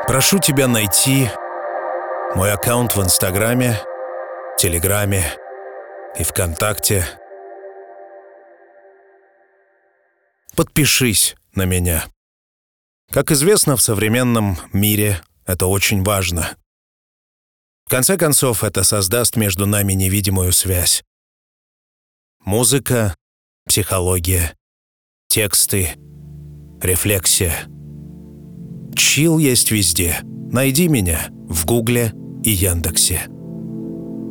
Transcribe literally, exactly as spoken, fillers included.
Прошу тебя найти мой аккаунт в Инстаграме, Телеграме и ВКонтакте. Подпишись на меня. Как известно, в современном мире это очень важно. В конце концов, это создаст между нами невидимую связь. Музыка, психология, тексты, рефлексия. Чилл есть везде. Найди меня в Гугле и Яндексе.